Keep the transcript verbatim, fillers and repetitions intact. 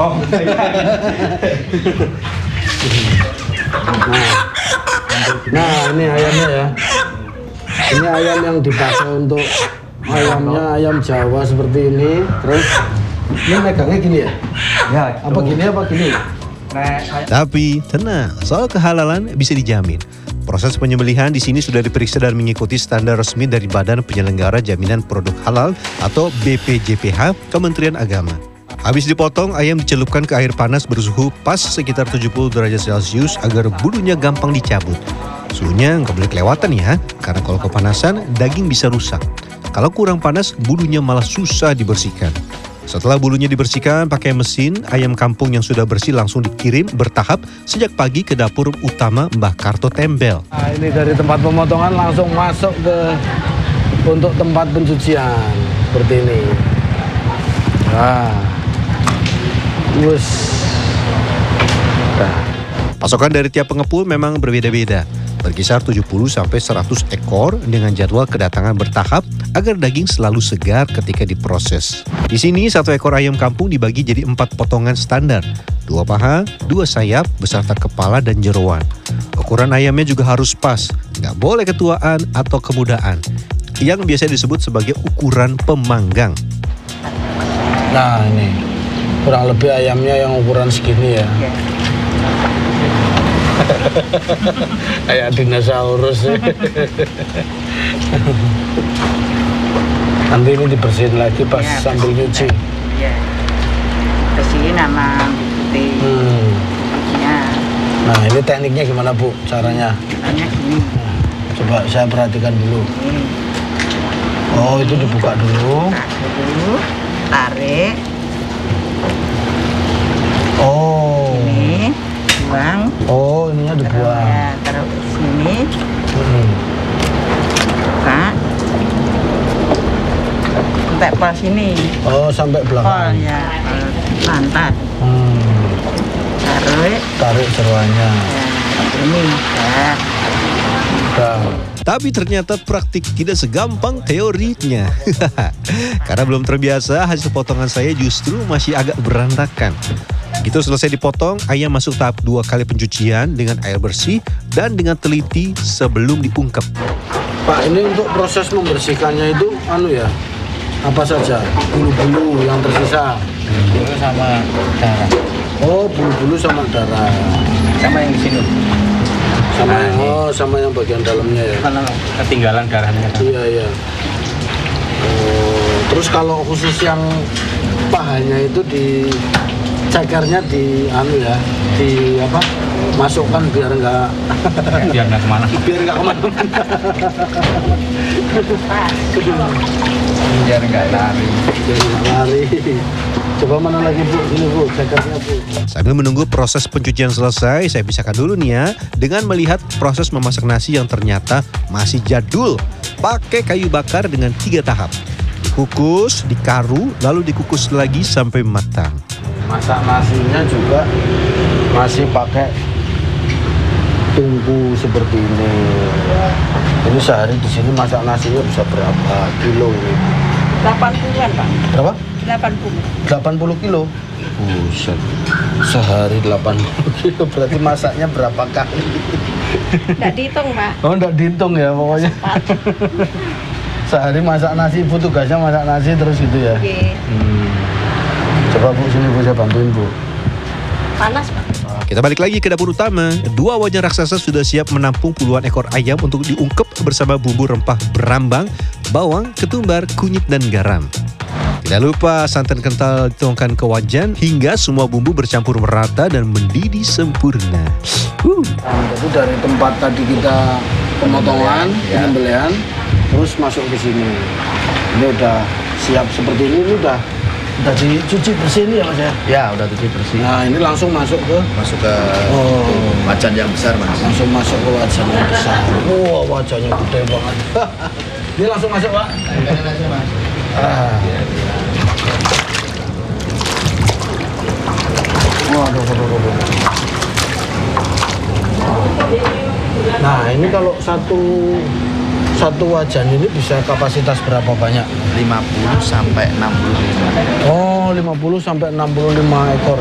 Oh. Nah, nah ini ayamnya ya. Ini ayam yang dipakai untuk ayamnya ayam Jawa seperti ini. Terus ini megangnya gini ya? Ya. Apa gini apa gini? Tapi tenang, soal kehalalan bisa dijamin. Proses penyembelihan di sini sudah diperiksa dan mengikuti standar resmi dari Badan Penyelenggara Jaminan Produk Halal atau B P J P H Kementerian Agama. Habis dipotong, ayam dicelupkan ke air panas bersuhu pas sekitar tujuh puluh derajat Celcius agar bulunya gampang dicabut. Suhunya nggak boleh kelewatan ya, karena kalau kepanasan daging bisa rusak. Kalau kurang panas, bulunya malah susah dibersihkan. Setelah bulunya dibersihkan pakai mesin, ayam kampung yang sudah bersih langsung dikirim bertahap sejak pagi ke dapur utama Mbah Karto Tembel. Nah, ini dari tempat pemotongan langsung masuk ke untuk tempat pencucian seperti ini. Nah, wus. Nah. Pasokan dari tiap pengepul memang berbeda-beda, berkisar tujuh puluh sampai seratus ekor dengan jadwal kedatangan bertahap agar daging selalu segar ketika diproses. Di sini satu ekor ayam kampung dibagi jadi empat potongan standar, dua paha, dua sayap beserta kepala dan jeroan. Ukuran ayamnya juga harus pas, nggak boleh ketuaan atau kemudaan, yang biasa disebut sebagai ukuran pemanggang. Nah ini kurang lebih ayamnya yang ukuran segini ya. Kayak dinosaurus. Nanti ini dibersihin lagi pas ya, sambil nyuci. Iya. Bersihin sama putih. Hmm. Ya. Nah ini tekniknya gimana Bu? Caranya? Caranya gini. Nah, coba saya perhatikan dulu. Ini. Oh itu dibuka dulu. Buka dulu. Tarik. Oh. Ini buang. Oh ininya dibuang. Ya, taruh sini. Hmm. Buka. Sampai pol sini. Oh sampai belakang. Pol ya. Pol pantat. Hmm. Tarik. Tarik jeroannya. Ya, ini. Ya. Udah. Tapi ternyata praktik tidak segampang teorinya. Karena belum terbiasa, hasil potongan saya justru masih agak berantakan. Begitu selesai dipotong, ayam masuk tahap dua kali pencucian dengan air bersih dan dengan teliti sebelum diungkep. Pak, ini untuk proses membersihkannya itu anu ya, apa saja? Bulu-bulu yang tersisa. Bulu sama darah. Oh, bulu-bulu sama darah. Sama yang di sini. Sama Nah, yang, oh, sama yang bagian dalamnya ya. Kalau ketinggalan darahnya. Iya, iya. Oh, terus kalau khusus yang pahanya itu di cekernya di anu ya, di apa? Masukkan biar enggak Biar nggak kemana. biar enggak kemana-mana. Biar nggak lari. Biar enggak lari. Coba mana lagi Bu? Ini Bu, cekernya Bu. Sambil menunggu proses pencucian selesai, saya pisahkan dulu nih ya dengan melihat proses memasak nasi yang ternyata masih jadul. Pakai kayu bakar dengan tiga tahap. Dikukus, dikaru, lalu dikukus lagi sampai matang. Masak nasinya juga masih pakai tungku seperti ini. Ini sehari di sini masak nasinya bisa berapa kilo ini? delapan puluhan Pak. Berapa? delapan puluh. delapan puluh kilo. Buset. Sehari delapan puluh kilo berarti masaknya berapa kali? Nggak dihitung Pak. Oh, enggak dihitung ya pokoknya. Sehari masak nasi, Bu tugasnya masak nasi terus gitu ya. Oke. Hmm. Coba Bu sini Bu saya bantuin Bu. Panas Pak. Kita balik lagi ke dapur utama. Dua wajan raksasa sudah siap menampung puluhan ekor ayam untuk diungkep bersama bumbu rempah berambang, bawang, ketumbar, kunyit, dan garam. Tidak lupa santan kental dituangkan ke wajan hingga semua bumbu bercampur merata dan mendidih sempurna. Uh. Nah, jadi dari tempat tadi kita pemotongan, ya. penyembelihan, terus masuk ke sini. Ini udah siap seperti ini, ini udah udah dicuci bersih ini ya Mas ya? Ya, udah cuci bersih. Nah ini langsung masuk ke Masuk ke oh, wajan yang besar, Mas. langsung masuk ke wajan yang besar. Wah wajahnya gede banget. Ini langsung masuk Pak? aja, Mas. Ah. Waduh, waduh, waduh. Nah ini kalau satu satu wajan ini bisa kapasitas berapa banyak? lima puluh sampai enam puluh lima. Oh lima puluh sampai enam puluh lima ekor.